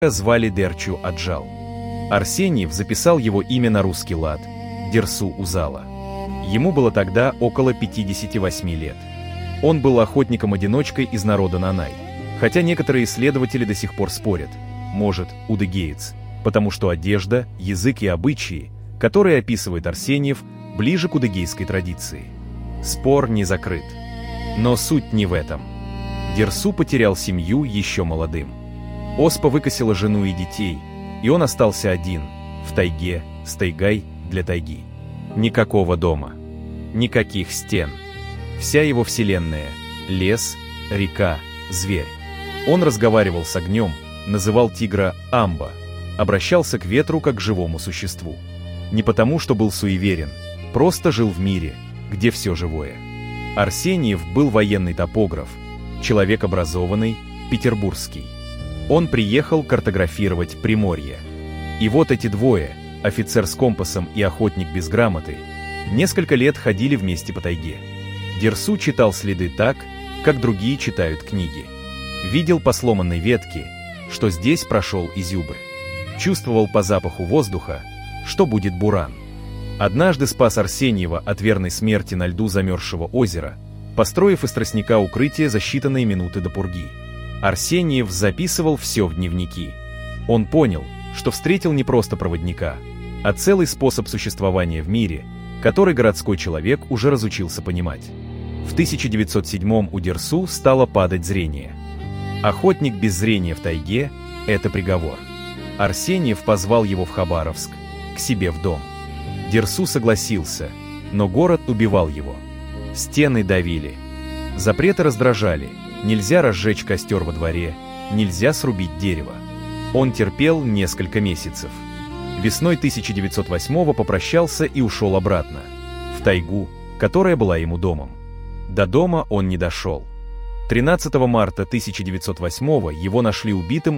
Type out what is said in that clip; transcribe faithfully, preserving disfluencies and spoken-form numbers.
звали Дерчу Аджал. Арсеньев записал его имя на русский лад – Дерсу Узала. Ему было тогда около пятидесяти восьми лет. Он был охотником-одиночкой из народа Нанай, хотя некоторые исследователи до сих пор спорят, может, удыгеец, потому что одежда, язык и обычаи, которые описывает Арсеньев, ближе к удыгейской традиции. Спор не закрыт. Но суть не в этом. Дерсу потерял семью еще молодым. Оспа выкосила жену и детей, и он остался один, в тайге, с тайгой для тайги. Никакого дома, никаких стен. Вся его вселенная — лес, река, зверь. Он разговаривал с огнем, называл тигра Амба, обращался к ветру как к живому существу. Не потому, что был суеверен, просто жил в мире, где все живое. Арсеньев был военный топограф, человек образованный, петербургский. Он приехал картографировать Приморье. И вот эти двое, офицер с компасом и охотник без грамоты, несколько лет ходили вместе по тайге. Дерсу читал следы так, как другие читают книги. Видел по сломанной ветке, что здесь прошел изюбрь. Чувствовал по запаху воздуха, что будет буран. Однажды спас Арсеньева от верной смерти на льду замерзшего озера, построив из тростника укрытие за считанные минуты до пурги. Арсеньев записывал все в дневники. Он понял, что встретил не просто проводника, а целый способ существования в мире, который городской человек уже разучился понимать. В тысяча девятьсот седьмом у Дерсу стало падать зрение. Охотник без зрения в тайге – это приговор. Арсеньев позвал его в Хабаровск, к себе в дом. Дерсу согласился, но город убивал его. Стены давили. Запреты раздражали. Нельзя разжечь костер во дворе, нельзя срубить дерево. Он терпел несколько месяцев. Весной тысяча девятьсот восьмого попрощался и ушел обратно, в тайгу, которая была ему домом. До дома он не дошел. тринадцатого марта тысяча девятьсот восьмого его нашли убитым